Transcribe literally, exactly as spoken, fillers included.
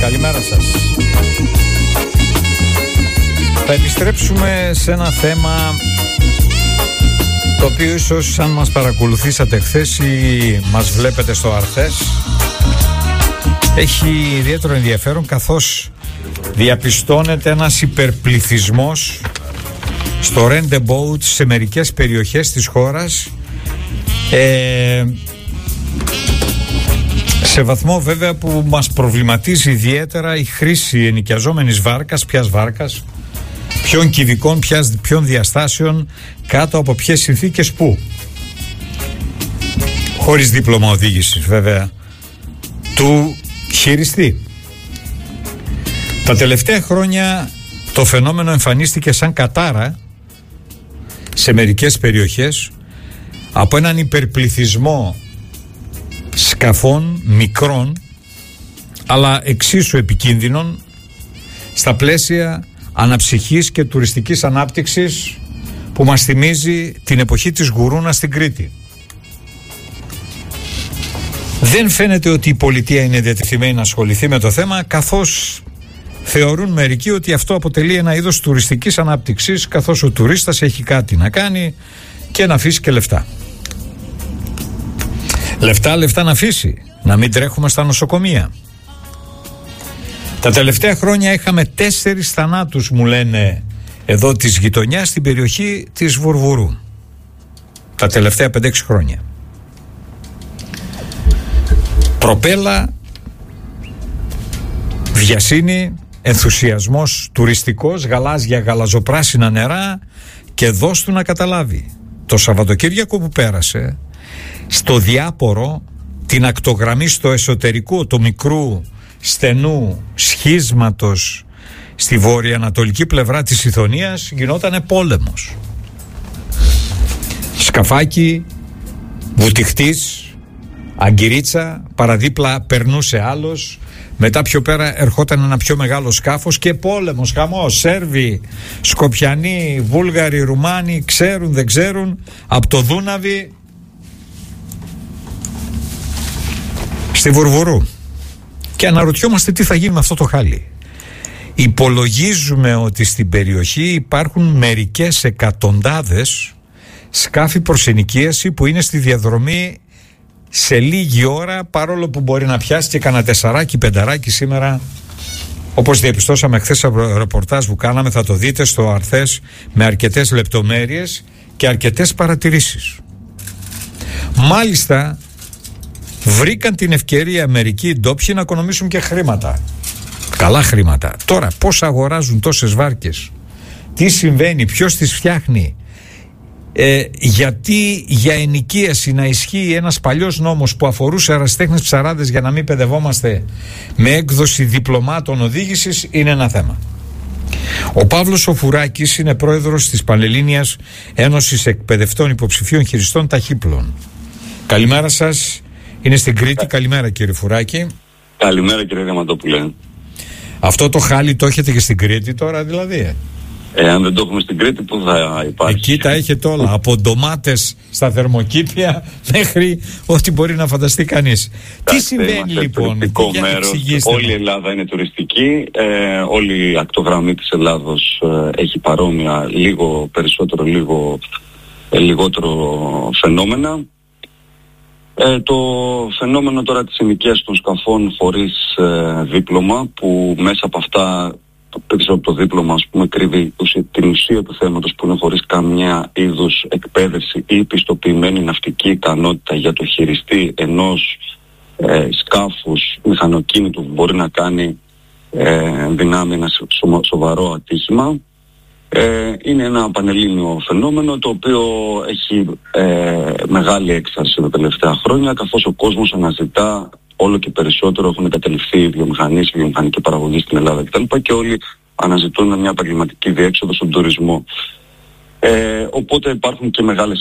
Καλημέρα σας. Θα επιστρέψουμε σε ένα θέμα το οποίο ίσως, αν μας παρακολουθήσατε χθες ή μας βλέπετε στο Αρθές, έχει ιδιαίτερο ενδιαφέρον, καθώς διαπιστώνεται ένας υπερπληθυσμός στο rent a boat σε μερικές περιοχές της χώρας, ε, σε βαθμό βέβαια που μας προβληματίζει ιδιαίτερα η χρήση ενοικιαζόμενης βάρκας, ποιας βάρκας, ποιων κυβικών, ποιας, ποιων διαστάσεων, κάτω από ποιες συνθήκες, πού. Χωρίς δίπλωμα οδήγησης βέβαια του χειριστή. Τα τελευταία χρόνια το φαινόμενο εμφανίστηκε σαν κατάρα σε μερικές περιοχές από έναν υπερπληθυσμό σκαφών μικρών αλλά εξίσου επικίνδυνων στα πλαίσια αναψυχής και τουριστικής ανάπτυξης που μας θυμίζει την εποχή της Γουρούνα στην Κρήτη. Δεν φαίνεται ότι η πολιτεία είναι διατεθειμένη να ασχοληθεί με το θέμα, καθώς θεωρούν μερικοί ότι αυτό αποτελεί ένα είδος τουριστικής ανάπτυξης, καθώς ο τουρίστας έχει κάτι να κάνει και να αφήσει και λεφτά. Λεφτά, λεφτά να αφήσει, να μην τρέχουμε στα νοσοκομεία. Τα τελευταία χρόνια είχαμε τέσσερις θανάτους, μου λένε εδώ της γειτονιάς, στην περιοχή της Βουρβουρού. Τα τελευταία πέντε έξι χρόνια. Προπέλα, βιασύνη, ενθουσιασμός τουριστικός, γαλάζια γαλαζοπράσινα νερά, και δώσ' του να καταλάβει. Το Σαββατοκύριακο που πέρασε, στο διάπορο, την ακτογραμμή στο εσωτερικό του μικρού στενού σχίσματος στη βόρεια-ανατολική πλευρά της Ιθωνίας, γινότανε πόλεμος. Σκαφάκι, βουτυχτής, αγκυρίτσα, παραδίπλα περνούσε άλλος, μετά πιο πέρα ερχόταν ένα πιο μεγάλο σκάφος και πόλεμος, χαμός. Σέρβοι, Σκοπιανοί, Βούλγαροι, Ρουμάνοι, ξέρουν δεν ξέρουν, από το Δούναβι στη Βουρβουρού. Και αναρωτιόμαστε τι θα γίνει με αυτό το χάλι. Υπολογίζουμε ότι στην περιοχή υπάρχουν μερικές εκατοντάδες σκάφη προς ενοικίαση που είναι στη διαδρομή σε λίγη ώρα, παρόλο που μπορεί να πιάσει και κανένα τεσσαράκι, πενταράκι σήμερα, όπως διαπιστώσαμε χθες από ρεπορτάζ που κάναμε, θα το δείτε στο Αρθές με αρκετές λεπτομέρειες και αρκετές παρατηρήσεις. Μάλιστα βρήκαν την ευκαιρία μερικοί ντόπιοι να οικονομήσουν και χρήματα. Καλά χρήματα. Τώρα πώς αγοράζουν τόσες βάρκες, τι συμβαίνει, ποιος τις φτιάχνει, ε, γιατί για ενοικίαση να ισχύει ένας παλιός νόμος που αφορούσε ερασιτέχνες ψαράδες, για να μην παιδευόμαστε με έκδοση διπλωμάτων οδήγησης, είναι ένα θέμα. Ο Παύλος Φουράκης είναι πρόεδρος της Πανελλήνιας Ένωσης Εκπαιδευτών Υποψηφίων Χειριστών Ταχύπλων. Καλημέρα σας. Είναι στην Κρήτη. Καλημέρα κύριε Φουράκη. Καλημέρα κύριε Γαματόπουλε. Αυτό το χάλι το έχετε και στην Κρήτη τώρα δηλαδή? Ε, αν δεν το έχουμε στην Κρήτη, πού θα υπάρχει? Εκεί τα έχετε όλα, από ντομάτες στα θερμοκήπια μέχρι ό,τι μπορεί να φανταστεί κανείς. Τι συμβαίνει λοιπόν? Τι μέρος, όλη η Ελλάδα είναι τουριστική, ε, όλη η ακτογραμμή της Ελλάδος ε, έχει παρόμοια, λίγο περισσότερο, λίγο ε, λιγότερο φαινόμενα. Ε, το φαινόμενο τώρα της ενοικίας των σκαφών χωρίς ε, δίπλωμα, που μέσα από αυτά, πίσω από το δίπλωμα, ας πούμε, κρύβει την ουσία του θέματος, που είναι χωρίς καμιά είδους εκπαίδευση ή πιστοποιημένη ναυτική ικανότητα για το χειριστή ενός ε, σκάφους μηχανοκίνητου που μπορεί να κάνει ε, δυνάμει ένα σο, σοβαρό ατύχημα. Ε, είναι ένα πανελλήνιο φαινόμενο, το οποίο έχει ε, μεγάλη έξαρση τα τελευταία χρόνια, καθώς ο κόσμος αναζητά όλο και περισσότερο, έχουν εγκαταλειφθεί οι βιομηχανίες, η βιομηχανική παραγωγή στην Ελλάδα κτλ. Και όλοι αναζητούν μια επαγγελματική διέξοδο στον τουρισμό. Ε, οπότε υπάρχουν και μεγάλες